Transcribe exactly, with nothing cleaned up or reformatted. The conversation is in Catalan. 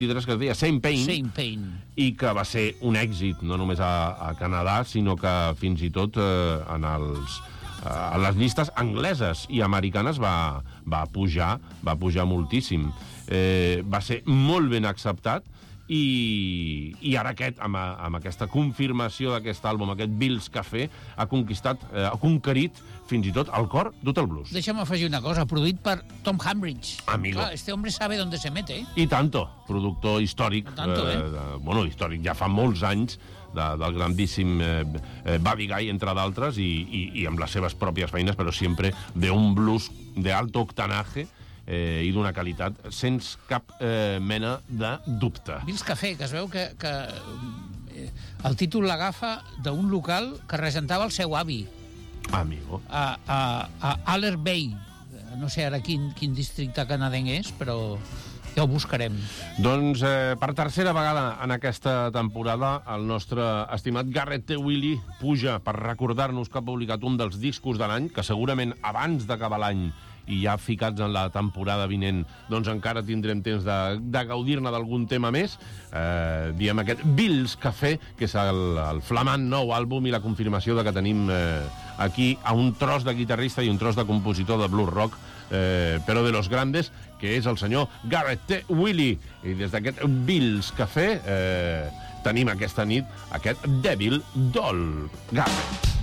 que es deia Saint Pain, Saint Pain, i que va ser un èxit no només a, a Canadà, sinó que fins i tot eh, en els, eh, a les llistes angleses i americanes va, va pujar, va pujar moltíssim. Eh, va ser molt ben acceptat, i, i ara aquest, amb, amb aquesta confirmació d'aquest àlbum, aquest Bill's Café, ha conquistat, eh, ha conquerit fins i tot el cor d'Hotel Blues. Deixa'm afegir una cosa, produït per Tom Hambridge. Amigo. Clar, este hombre sabe dónde se mete, eh? I tanto, productor històric, Tanto, eh? de, bueno, històric, ja fa molts anys, de, del grandíssim eh, eh, Buddy Guy, entre d'altres, i, i, i amb les seves pròpies feines, però sempre d'un blues de alto octanaje, eh, i d'una qualitat sense cap eh, mena de dubte. Bill's Café, que es veu que, que eh, el títol l'agafa d'un local que regentava el seu avi, Amigo. a, a, a Aller Bay. No sé ara quin, quin districte canadenc és, però ja ho buscarem. Doncs eh, per tercera vegada en aquesta temporada el nostre estimat Garrett T. Willie puja per recordar-nos que ha publicat un dels discos de l'any, que segurament abans d'acabar l'any i ja ficats en la temporada vinent, doncs encara tindrem temps de, de gaudir-ne d'algun tema més. Eh, diem aquest Bill's Café, que és el, el flamant nou àlbum i la confirmació de que tenim eh, aquí a un tros de guitarrista i un tros de compositor de blues rock, eh, però de los grandes, que és el senyor Garrett T. Willie. I des d'aquest Bill's Café eh, tenim aquesta nit aquest Devil Doll. Garrett.